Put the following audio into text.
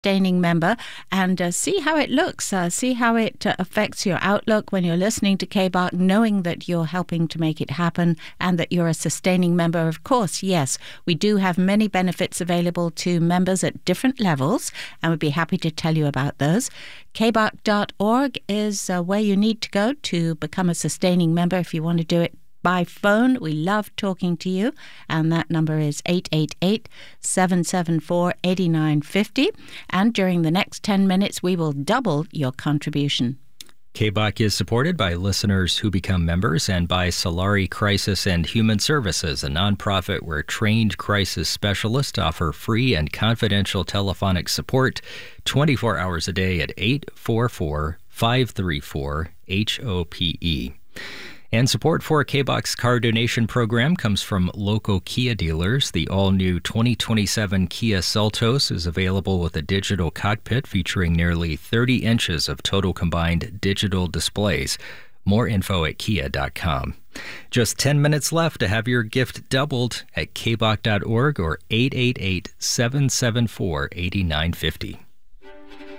sustaining member and see how it looks, see how it affects your outlook when you're listening to KBARC, knowing that you're helping to make it happen and that you're a sustaining member. Of course, yes, we do have many benefits available to members at different levels, and we'd be happy to tell you about those. kbarc.org is where you need to go to become a sustaining member if you want to do it by phone. We love talking to you, and that number is 888-774-8950. And during the next 10 minutes, we will double your contribution. KBARC is supported by listeners who become members and by Solari Crisis and Human Services, a nonprofit where trained crisis specialists offer free and confidential telephonic support 24 hours a day at 844-534-HOPE. And support for KBARC's car donation program comes from local Kia dealers. The all-new 2027 Kia Seltos is available with a digital cockpit featuring nearly 30 inches of total combined digital displays. More info at kia.com. Just 10 minutes left to have your gift doubled at kbarc.org or 888-774-8950.